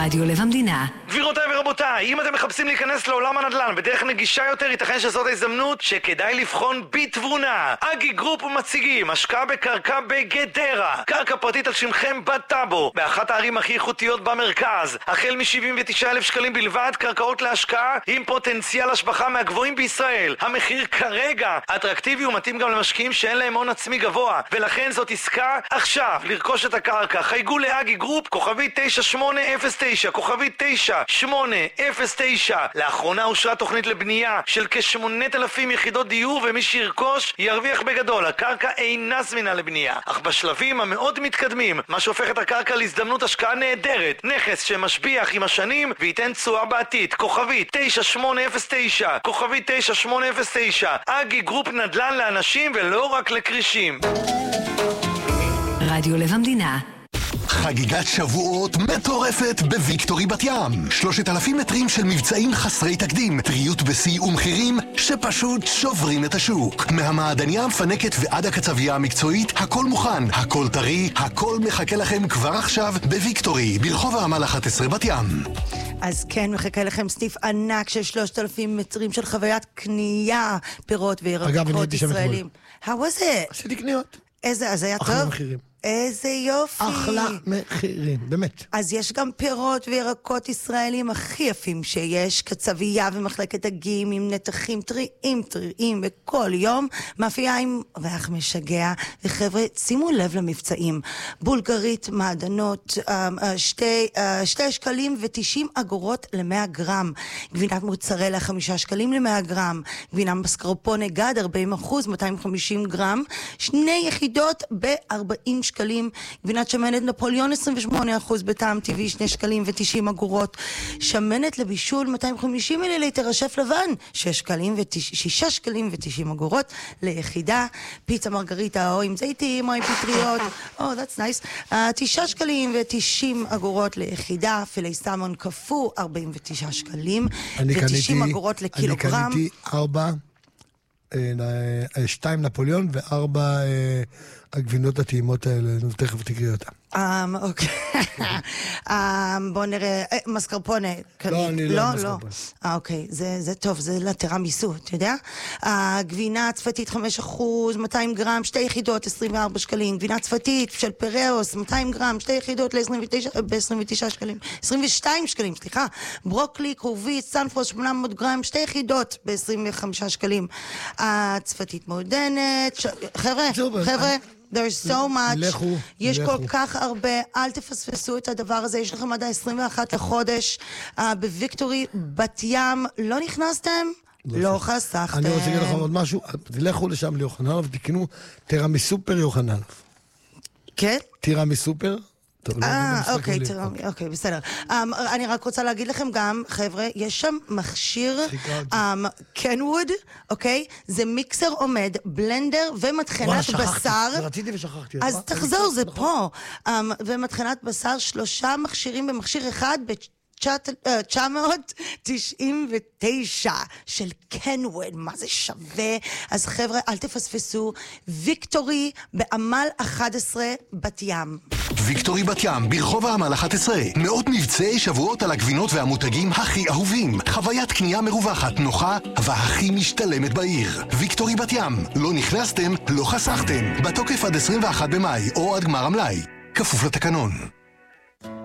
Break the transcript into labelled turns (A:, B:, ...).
A: רדיו לב המדינה.
B: גבירותיי ורבותיי, אם אתם מחפשים להיכנס לעולם הנדל"ן בדרך נגישה יותר, ייתכן שזאת ההזדמנות שכדאי לבחון בתבונה. אגי גרופ מציגים השקעה בקרקע בגדרה, קרקע פרטית על שמכם בטאבו, באחת הערים הכי איכותיות במרכז, החל מ-79,000 שקלים בלבד, קרקעות להשקעה עם פוטנציאל השבחה מהגבוהים בישראל. המחיר כרגע אטרקטיבי ומתאים גם למשקיעים שאין להם הון עצמי גבוה, ולכן זאת עסקה עכשיו לרכוש את הקרקע. חייגו לאגי גרופ, כוכבי 9809, כוכבי 9809. לאחרונה אושרה תוכנית לבנייה של כ8,000 יחידות דיור, ומי שירכוש ירוויח בגדול. הקרקע אינה זמינה לבנייה, אך בשלבים המאוד מתקדמים, מה שהופך את הקרקע להזדמנות השקעה נהדרת. נכס שמשביח עם השנים וייתן תשואה בעתיד. כוכבי 9809, כוכבי 9809. אגי גרופ, נדל"ן לאנשים ולא רק לקרישים.
A: רדיו לב המדינה.
C: חגיגת שבועות מטורפת בוויקטורי בת ים. 3,000 מטרים של מבצעים חסרי תקדים, טריות בשיא ומחירים שפשוט שוברים את השוק. מהמעדניה המפנקת ועד הקצבייה המקצועית, הכל מוכן, הכל טרי, הכל מחכה לכם כבר עכשיו בוויקטורי, ברחוב העמל 11 בת ים.
D: אז כן, מחכה לכם סניף ענק של 3,000 מטרים של חוויית קנייה, פירות וירקות ישראלים. How was it?
E: עשיתי קניות.
D: איזה, אז היה טוב?
E: אחלה מחירים.
D: איזה יופי.
E: אחלה מחירים, באמת.
D: אז יש גם פירות וירקות ישראלים הכי יפים שיש, קצבייה ומחלקת דגים עם נתחים טריים וכל יום מאפייה עם ריח משגע. וחבר'ה, שימו לב למבצעים. בולגרית, מעדנות, 2 שקלים ו90 אגורות ל-100 גרם. גבינת מוצרלה 5 שקלים ל-100 גרם. גבינה מסקרפונה גד 40%, 250 גרם. 2 יחידות ב-40 שקלים. גבינת שמנת נפוליון 28% בטעם טבעי 2 שקלים ו90 אגורות. שמנת לבישול 250 מיליליטר אשף לבן 6 שקלים ו90 אגורות ליחידה. פיצה מרגריטה או עם זיתים או עם פטריות, that's nice, 9 שקלים ו90 אגורות ליחידה. פילי סלמון קפוא 49 שקלים ו90 אגורות לקילוגרם.
E: אני קניתי 2 נפוליון ו4 הגבינות הטעימות האלה, תכף תקריא אותה.
D: אוקיי. בוא נראה, מסקרפונה.
E: לא, אני לא מסקרפונה.
D: אוקיי, זה טוב, זה לטירמיסו, אתה יודע? גבינה צפתית 5%, 200 גרם, 2 יחידות, 24 שקלים. גבינה צפתית של פיראוס, 200 גרם, 2 יחידות ב-29 שקלים. 22 שקלים, סליחה. ברוקלי, כרובית, סנפרוס, 800 גרם, 2 יחידות ב-25 שקלים. צפתית מעודנת. חבר'ה, there's so much, יש כל כך הרבה, אל תפספסו את הדבר הזה. יש לכם עד ה-21 לחודש בוויקטורי בת ים. לא נכנסתם? לא חסכתם.
E: אני רוצה להגיד לכם עוד משהו, תלכו לשם ליוחננוף ותקנו תירמיסופר יוחננוף. כן? תירמיסופר?
D: אוקיי, בסדר. אני רק רוצה להגיד לכם גם, חבר'ה, יש שם מכשיר קנווד, אוקיי? זה מיקסר עומד, בלנדר ומטחנת בשר.
E: רציתי ושכחתי.
D: אז תחזור, זה פה. ומטחנת בשר, 3 מכשירים במכשיר אחד, 999 של קנווד. מה זה שווה? אז חבר'ה, אל תפספסו. ויקטורי בעמל 11 בת ים.
C: ויקטורי בת ים, ברחוב העמל 11. מאות מבצעי שבועות על הגבינות והמותגים הכי אהובים. חוויית קנייה מרווחת, נוחה והכי משתלמת בעיר. ויקטורי בת ים. לא נכנסתם, לא חסכתם. בתוקף עד 21 במאי או עד גמר המלאי. כפוף לתקנון.